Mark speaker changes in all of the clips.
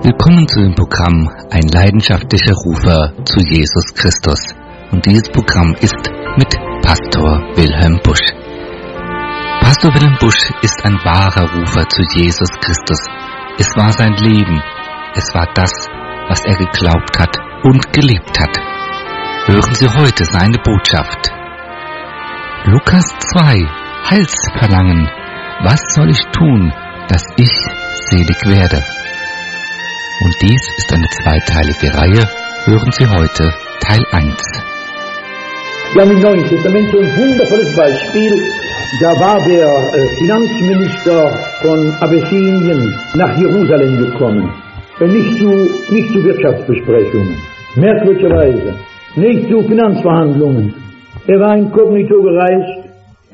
Speaker 1: Willkommen zu dem Programm Ein leidenschaftlicher Rufer zu Jesus Christus. Und dieses Programm ist mit Pastor Wilhelm Busch. Pastor Wilhelm Busch ist ein wahrer Rufer zu Jesus Christus. Es war sein Leben. Es war das, was er geglaubt hat und gelebt hat. Hören Sie heute seine Botschaft. Lukas 2. Heilsverlangen. Was soll ich tun, dass ich selig werde? Und dies ist eine zweiteilige Reihe. Hören Sie heute Teil 1.
Speaker 2: Wir haben im Neuen Testament so ein wundervolles Beispiel. Da war der Finanzminister von Abessinien nach Jerusalem gekommen. Nicht zu Wirtschaftsbesprechungen, merkwürdigerweise, nicht zu Finanzverhandlungen. Er war inkognito gereist.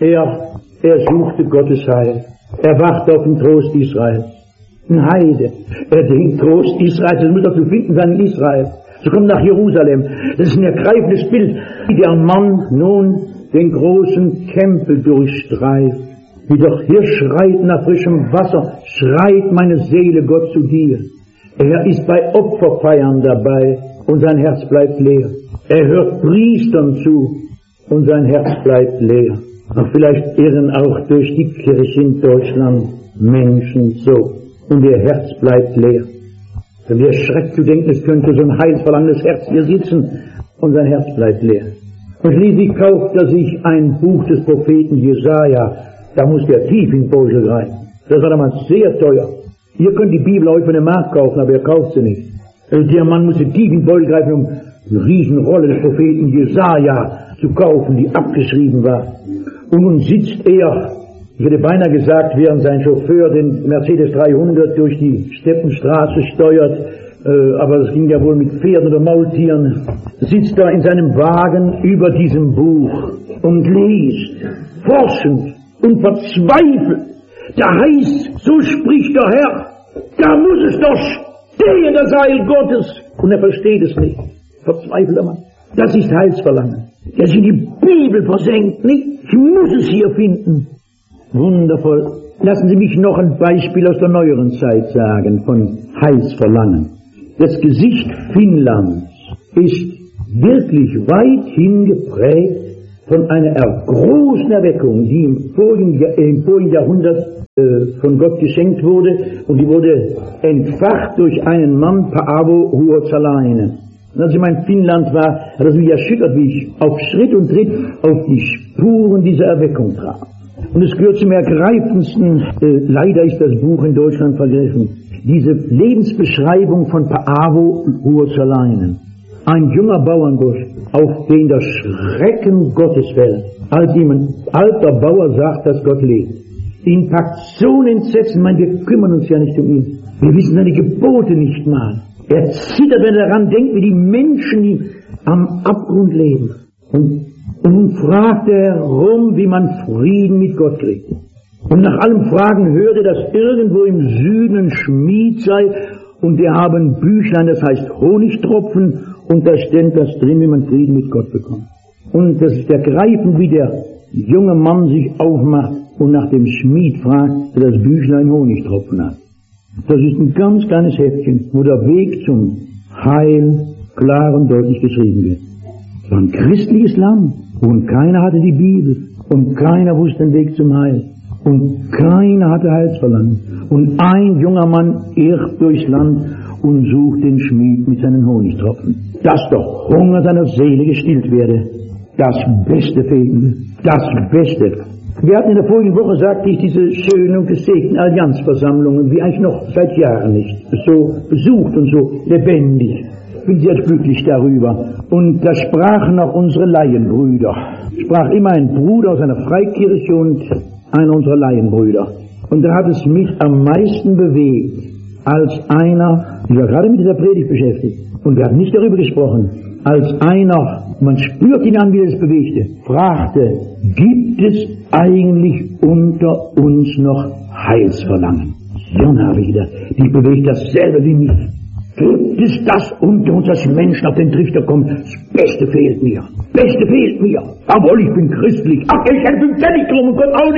Speaker 2: Er suchte Gottes Heil. Er wachte auf den Trost Israels. Ein Heide. Er denkt, Trost Israels, das muss doch zu finden sein in Israel. So kommt nach Jerusalem. Das ist ein ergreifendes Bild, wie der Mann nun den großen Tempel durchstreift. Wie doch hier schreit nach frischem Wasser, schreit meine Seele Gott zu dir. Er ist bei Opferfeiern dabei und sein Herz bleibt leer. Er hört Priestern zu und sein Herz bleibt leer. Und vielleicht irren auch durch die Kirche in Deutschland Menschen so. Und ihr Herz bleibt leer. Denn mir schreckt zu denken, es könnte so ein heilsverlangendes Herz hier sitzen und sein Herz bleibt leer. Und schließlich kauft er sich ein Buch des Propheten Jesaja. Da muss der tief in den Beutel rein. Das war damals sehr teuer. Ihr könnt die Bibel heute von dem Markt kaufen, aber ihr kauft sie nicht. Der Mann musste tief in den Beutel greifen, um eine Riesenrolle des Propheten Jesaja zu kaufen, die abgeschrieben war. Und nun sitzt er, ich hätte beinahe gesagt, während sein Chauffeur den Mercedes 300 durch die Steppenstraße steuert, aber es ging ja wohl mit Pferden oder Maultieren, sitzt er in seinem Wagen über diesem Buch und liest, forschend und verzweifelt. Da heißt, so spricht der Herr, da muss es doch stehen, das Heil Gottes. Und er versteht es nicht. Verzweifelter Mann. Das ist Heilsverlangen. Er ist in die Bibel versenkt, nicht? Ich muss es hier finden. Wundervoll. Lassen Sie mich noch ein Beispiel aus der neueren Zeit sagen, von Heilsverlangen. Das Gesicht Finnlands ist wirklich weithin geprägt von einer großen Erweckung, die im vorigen Jahrhundert von Gott geschenkt wurde, und die wurde entfacht durch einen Mann, Paavo Ruotsalainen. Und als ich in Finnland war, hat es mich erschüttert, wie ich auf Schritt und Tritt auf die Spuren dieser Erweckung traf. Und es gehört zum ergreifendsten, leider ist das Buch in Deutschland vergriffen, diese Lebensbeschreibung von Paavo Ruotsalainen. Ein junger Bauernbursch, auf den der Schrecken Gottes fällt, als ihm ein alter Bauer sagt, dass Gott lebt. Ihn packt so ein Entsetzen, wir kümmern uns ja nicht um ihn. Wir wissen seine Gebote nicht mal. Er zittert, wenn er daran denkt, wie die Menschen, die am Abgrund leben. Und nun fragt er herum, wie man Frieden mit Gott kriegt. Und nach allem Fragen hört er, dass irgendwo im Süden ein Schmied sei, und der habe ein Büchlein, das heißt Honigtropfen, und da steht das drin, wie man Frieden mit Gott bekommt. Und das ist ergreifend, wie der junge Mann sich aufmacht und nach dem Schmied fragt, der das Büchlein Honigtropfen hat. Das ist ein ganz kleines Heftchen, wo der Weg zum Heil klar und deutlich geschrieben wird. Es war ein christliches Land, und keiner hatte die Bibel, und keiner wusste den Weg zum Heil, und keiner hatte Heilsverlangen. Und ein junger Mann irrt durchs Land und sucht den Schmied mit seinen Honigtropfen, dass der Hunger seiner Seele gestillt werde. Das Beste fehlte, das Beste. Wir hatten in der vorigen Woche, sagte ich, diese schönen und gesegneten Allianzversammlungen, wie eigentlich noch seit Jahren nicht, so besucht und so lebendig. Ich bin sehr glücklich darüber. Und da sprachen auch unsere Laienbrüder. Sprach immer ein Bruder aus einer Freikirche und einer unserer Laienbrüder. Und da hat es mich am meisten bewegt, als einer, ich war gerade mit dieser Predigt beschäftigt, und wir hatten nicht darüber gesprochen, als einer, man spürt ihn an, wie er es bewegte, fragte, gibt es eigentlich unter uns noch Heilsverlangen? Ja, habe ich gedacht, die bewegt dasselbe wie mich. Gibt es das unter uns, dass Menschen auf den Trichter kommen? Das Beste fehlt mir. Beste fehlt mir. Jawohl, ich bin christlich. Ach, ich bin nicht drum und Gott auch nicht.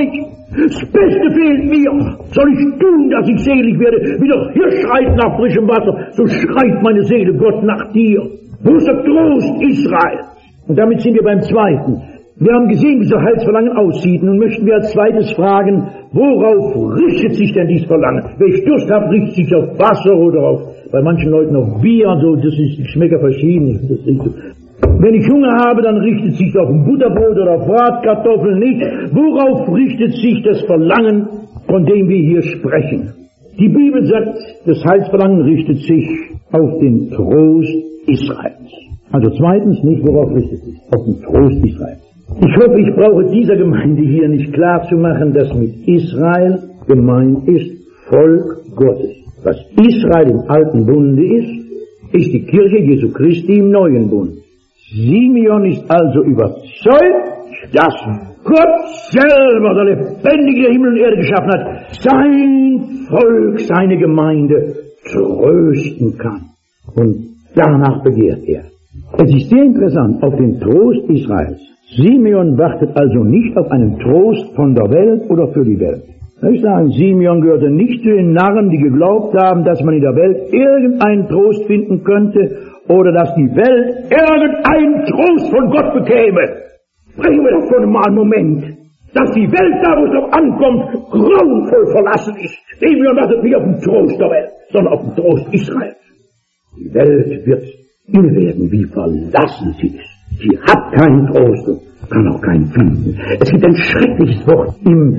Speaker 2: Das Beste fehlt mir. Soll ich tun, dass ich selig werde? Wie der Hirsch schreit nach frischem Wasser, so schreit meine Seele Gott nach dir. Wo ist der Trost Israel? Und damit sind wir beim Zweiten. Wir haben gesehen, wie so Heilsverlangen aussieht. Nun möchten wir als Zweites fragen, worauf richtet sich denn dieses Verlangen? Wenn ich Durst habe, richtet sich auf Wasser oder auf, bei manchen Leuten auf Bier und so, das ist, die Schmecker verschieden. Das ist so. Wenn ich Hunger habe, dann richtet sich auf ein Butterbrot oder auf Bratkartoffeln nicht. Worauf richtet sich das Verlangen, von dem wir hier sprechen? Die Bibel sagt, das Heilsverlangen richtet sich auf den Trost Israels. Also zweitens nicht, worauf richtet sich? Auf den Trost Israels. Ich hoffe, ich brauche dieser Gemeinde hier nicht klar zu machen, dass mit Israel gemeint ist Volk Gottes. Was Israel im Alten Bunde ist die Kirche Jesu Christi im Neuen Bund. Simeon ist also überzeugt, dass Gott selber, der lebendige Himmel und Erde geschaffen hat, sein Volk, seine Gemeinde trösten kann. Und danach begehrt er. Es ist sehr interessant, auf den Trost Israels. Simeon wartet also nicht auf einen Trost von der Welt oder für die Welt. Ich sage, Simeon gehörte nicht zu den Narren, die geglaubt haben, dass man in der Welt irgendeinen Trost finden könnte oder dass die Welt irgendeinen Trost von Gott bekäme. Sprechen wir davon mal einen Moment, dass die Welt, da wo es drauf ankommt, grauenvoll verlassen ist. Simeon wartet nicht auf den Trost der Welt, sondern auf den Trost Israels. Die Welt wird innewerden, wie verlassen sie ist. Sie hat keinen Trost und kann auch keinen finden. Es gibt ein schreckliches Wort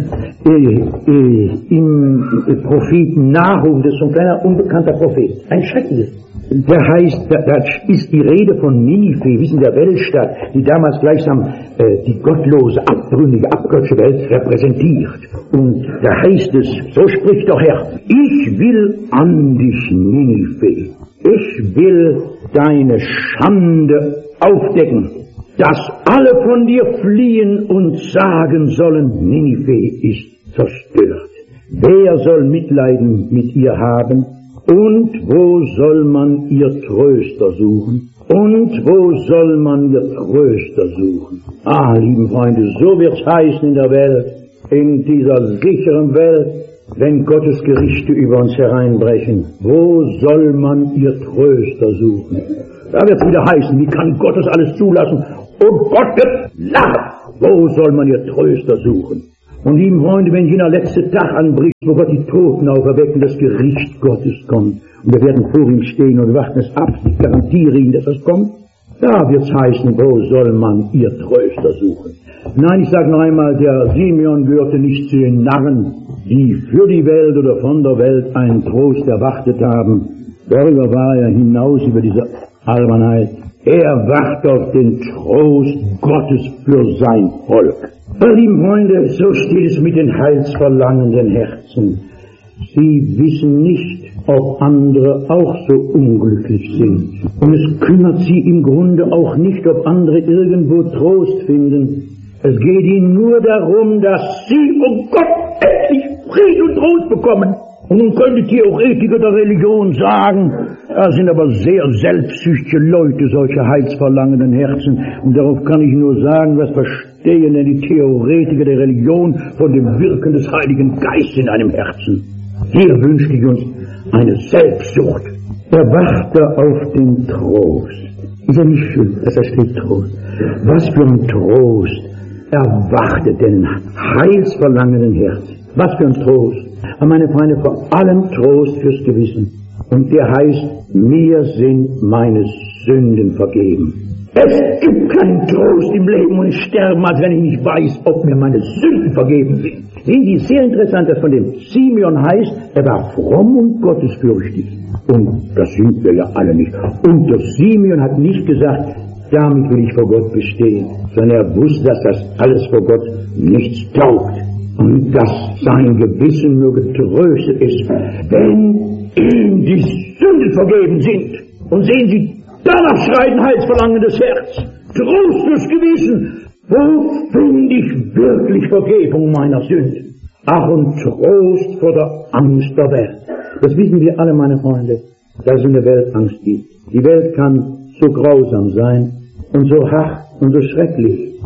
Speaker 2: im Propheten Nahum, das ist so ein kleiner unbekannter Prophet. Ein schreckliches. Der heißt, da ist die Rede von Ninive, wissen, der Weltstadt, die damals gleichsam die gottlose, abtrünnige, abgöttische Welt repräsentiert. Und da heißt es, so spricht der Herr, ich will an dich, Ninive, ich will deine Schande aufdecken, dass alle von dir fliehen und sagen sollen, Ninive ist zerstört. Wer soll Mitleiden mit ihr haben? Und wo soll man ihr Tröster suchen? Und wo soll man ihr Tröster suchen? Ah, lieben Freunde, so wird's heißen in der Welt, in dieser sicheren Welt, wenn Gottes Gerichte über uns hereinbrechen. Wo soll man ihr Tröster suchen? Da wird's wieder heißen, wie kann Gott das alles zulassen? Und Gott wird lachen. Wo soll man ihr Tröster suchen? Und lieben Freunde, wenn jener letzte Tag anbricht, wo Gott die Toten auferweckt und das Gericht Gottes kommt, und wir werden vor ihm stehen und warten es ab, ich garantiere Ihnen, dass das kommt, da wird's heißen, wo soll man ihr Tröster suchen? Nein, ich sage noch einmal, der Simeon gehörte nicht zu den Narren, die für die Welt oder von der Welt einen Trost erwartet haben. Darüber war er hinaus, über diese Albernheit. Er wartet auf den Trost Gottes für sein Volk. Lieben Freunde, so steht es mit den heilsverlangenden Herzen. Sie wissen nicht, ob andere auch so unglücklich sind. Und es kümmert sie im Grunde auch nicht, ob andere irgendwo Trost finden. Es geht ihnen nur darum, dass sie, oh Gott, endlich Frieden und Trost bekommen. Und nun können die Theoretiker der Religion sagen, das sind aber sehr selbstsüchtige Leute, solche heilsverlangenden Herzen. Und darauf kann ich nur sagen, was verstehen denn die Theoretiker der Religion von dem Wirken des Heiligen Geistes in einem Herzen? Hier wünscht ich uns eine Selbstsucht. Erwarte auf den Trost. Ist ja nicht schön, dass da steht Trost. Was für ein Trost erwartet den heilsverlangenden Herzen? Was für ein Trost. Aber meine Freunde, vor allem Trost fürs Gewissen. Und der heißt, mir sind meine Sünden vergeben. Es gibt keinen Trost im Leben und ich sterbe, als wenn ich nicht weiß, ob mir meine Sünden vergeben sind. Sehen Sie, sehr interessant, dass von dem Simeon heißt, er war fromm und gottesfürchtig. Und das sind wir ja alle nicht. Und der Simeon hat nicht gesagt, damit will ich vor Gott bestehen, sondern er wusste, dass das alles vor Gott nichts taugt. Und dass sein Gewissen nur getröstet ist, wenn ihm die Sünden vergeben sind. Und sehen Sie, danach schreit ein heilsverlangendes Herz. Trost fürs Gewissen. Wo finde ich wirklich Vergebung meiner Sünden? Ach, und Trost vor der Angst der Welt. Das wissen wir alle, meine Freunde, dass es eine Weltangst gibt. Die Welt kann so grausam sein und so hart und so schrecklich.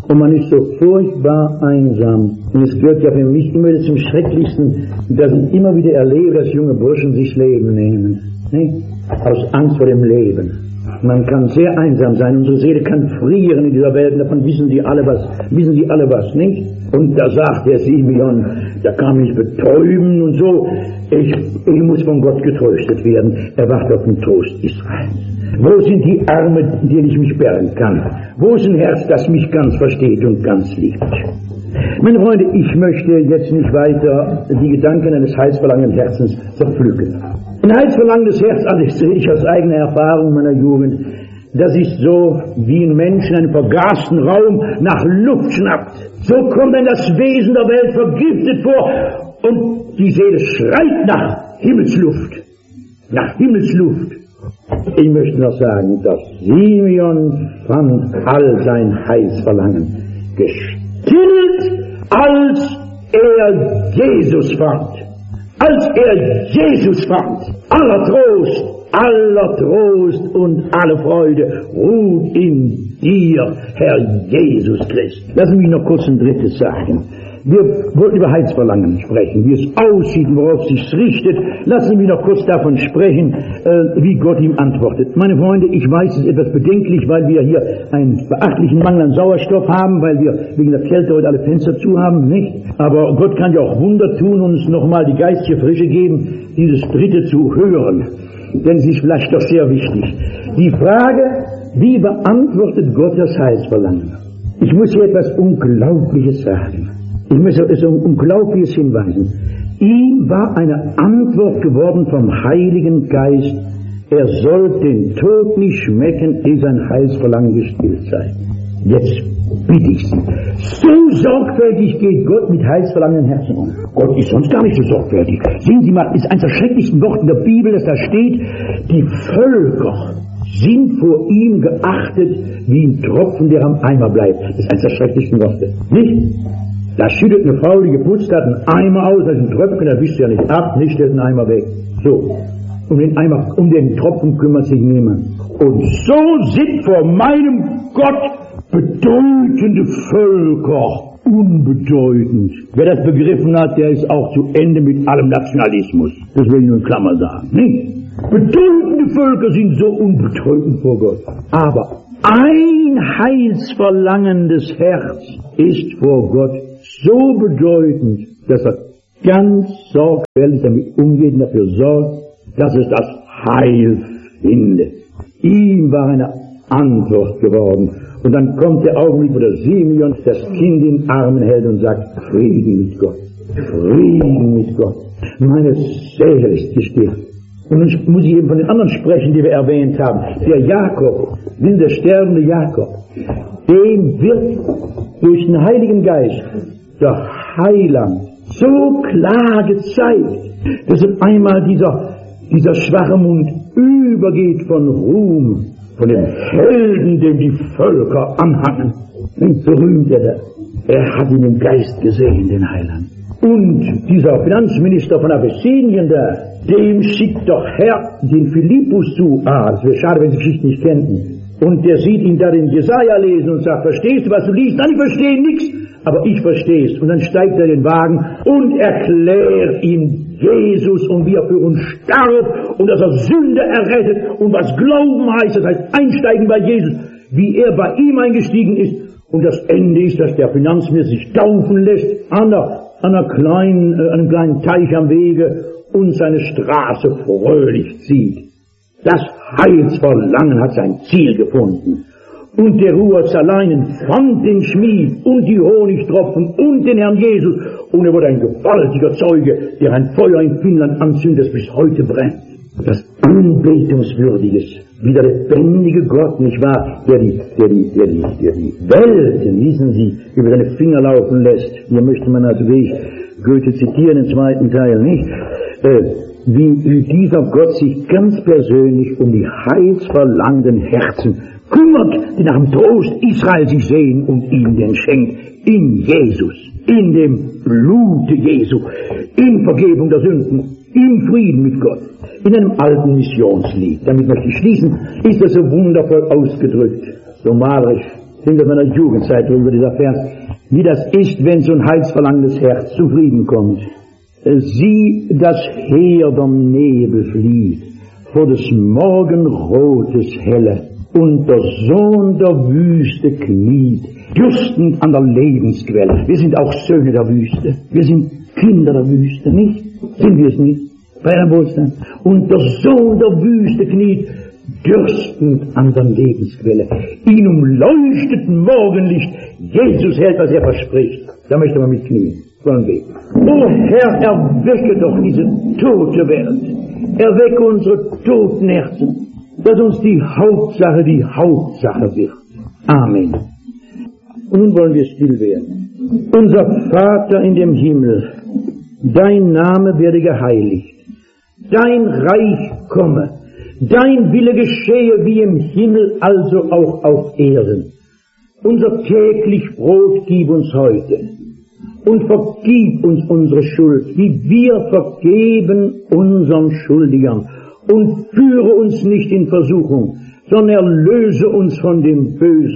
Speaker 2: und man ist so furchtbar einsam. Und es gehört ja für mich immer zum Schrecklichsten, dass ich immer wieder erlebe, dass junge Burschen sich Leben nehmen. Nicht? Aus Angst vor dem Leben. Man kann sehr einsam sein, unsere Seele kann frieren in dieser Welt, davon wissen die alle was, nicht? Und da sagt der Simeon, da kann mich betäuben und so, ich muss von Gott getröstet werden, er wartet auf den Trost Israels. Wo sind die Arme, in denen ich mich bergen kann? Wo ist ein Herz, das mich ganz versteht und ganz liebt? Meine Freunde, ich möchte jetzt nicht weiter die Gedanken eines heilsverlangenden Herzens zerpflücken. Ein heilsverlangendes Herz, das sehe ich aus eigener Erfahrung meiner Jugend, das ist so, wie ein Mensch in einem vergasten Raum nach Luft schnappt. So kommt dann das Wesen der Welt vergiftet vor und die Seele schreit nach Himmelsluft. Nach Himmelsluft. Ich möchte noch sagen, dass Simeon fand all sein Heilsverlangen gestillt, als er Jesus fand. Als er Jesus fand. Aller Trost und alle Freude ruht in dir, Herr Jesus Christ. Lassen Sie mich noch kurz ein drittes sagen. Wir wollten über Heilsverlangen sprechen, wie es aussieht, worauf es sich richtet. Lassen Sie mich noch kurz davon sprechen, wie Gott ihm antwortet. Meine Freunde, ich weiß, es ist etwas bedenklich, weil wir hier einen beachtlichen Mangel an Sauerstoff haben, weil wir wegen der Kälte heute alle Fenster zu haben, nicht? Aber Gott kann ja auch Wunder tun und uns nochmal die geistige Frische geben, dieses Dritte zu hören. Denn es ist vielleicht doch sehr wichtig. Die Frage, wie beantwortet Gott das Heilsverlangen? Ich muss hier etwas Unglaubliches sagen. Ich muss auf etwas Unglaubliches hinweisen. Ihm war eine Antwort geworden vom Heiligen Geist. Er soll den Tod nicht schmecken, ehe sein Heilsverlangen gestillt sei. Jetzt bitte ich Sie. So sorgfältig geht Gott mit heilsverlangenden Herzen um. Gott ist sonst gar nicht so sorgfältig. Sehen Sie mal, ist eines der schrecklichsten Worte der Bibel, dass da steht, die Völker sind vor ihm geachtet wie ein Tropfen, der am Eimer bleibt. Das ist eines der schrecklichsten Worte. Nicht? Da schüttet eine Frau, die geputzt hat, einen Eimer aus, das ist ein Tröpfchen, da wischt sie ja nicht ab, nicht stellt einen Eimer weg. So. Um den Tropfen kümmert sich niemand. Und so sind vor meinem Gott bedeutende Völker unbedeutend. Wer das begriffen hat, der ist auch zu Ende mit allem Nationalismus. Das will ich nur in Klammer sagen. Nicht? Bedeutende Völker sind so unbedeutend vor Gott. Aber ein heilsverlangendes Herz ist vor Gott so bedeutend, dass er ganz sorgfältig damit umgeht und dafür sorgt, dass es das Heil findet. Ihm war eine Antwort geworden. Und dann kommt der Augenblick, wo der Simeon das Kind in den Armen hält und sagt, Frieden mit Gott. Frieden mit Gott. Meine Seele ist gestillt. Und nun muss ich eben von den anderen sprechen, die wir erwähnt haben. Der Jakob, der sterbende Jakob, dem wird durch den Heiligen Geist der Heiland so klar gezeigt, dass auf einmal dieser schwache Mund übergeht von Ruhm, von dem Helden, dem die Völker anhangen. So rühmt er da. Er hat ihn im Geist gesehen, den Heiland. Und dieser Finanzminister von Abessinien da, dem schickt doch Herr den Philippus zu. Das wäre schade, wenn Sie die Geschichte nicht kennten. Und der sieht ihn da den Jesaja lesen und sagt, verstehst du, was du liest? Nein, ich verstehe nichts, aber ich verstehe es. Und dann steigt er in den Wagen und erklärt ihm Jesus und wie er für uns starb und dass er Sünde errettet und was Glauben heißt, das heißt einsteigen bei Jesus, wie er bei ihm eingestiegen ist. Und das Ende ist, dass der Finanzminister sich taufen lässt an einem kleinen Teich am Wege und seine Straße fröhlich zieht. Das Heilsverlangen hat sein Ziel gefunden. Und der Ruhrsaleinen fand den Schmied und die Honigtropfen und den Herrn Jesus. Und er wurde ein gewaltiger Zeuge, der ein Feuer in Finnland anzündet, das bis heute brennt. Das Anbetungswürdige, wie der lebendige Gott, nicht wahr, der die Welten, wissen Sie, über seine Finger laufen lässt. Hier möchte man also, wie ich Goethe zitieren, im zweiten Teil, nicht? Wie dieser Gott sich ganz persönlich um die heilsverlangenden Herzen kümmert, die nach dem Trost Israel sich sehen und ihm den schenkt. In Jesus, in dem Blute Jesu, in Vergebung der Sünden, im Frieden mit Gott. In einem alten Missionslied, damit möchte ich schließen, ist das so wundervoll ausgedrückt, so malerisch. sind aus meiner Jugendzeit drüber, dieser Vers, wie das ist, wenn so ein heilsverlangendes Herz zum Frieden kommt. Sieh, das Heer der Nebel flieht, vor des Morgenrotes helle, und der Sohn der Wüste kniet, dürstend an der Lebensquelle. Wir sind auch Söhne der Wüste, wir sind Kinder der Wüste, nicht? Sind wir es nicht? Bei einem Wohlstand. Und der Sohn der Wüste kniet, dürstend an der Lebensquelle. Ihn umleuchtet Morgenlicht. Jesus hält, was er verspricht. Da möchte man mit knien. Wollen wir. O Herr, erwecke doch diese tote Welt. Erwecke unsere toten Herzen, dass uns die Hauptsache wird. Amen. Und nun wollen wir still werden. Unser Vater in dem Himmel, dein Name werde geheiligt. Dein Reich komme. Dein Wille geschehe wie im Himmel, also auch auf Erden. Unser täglich Brot gib uns heute. Und vergib uns unsere Schuld, wie wir vergeben unseren Schuldigern. Und führe uns nicht in Versuchung, sondern erlöse uns von dem Bösen.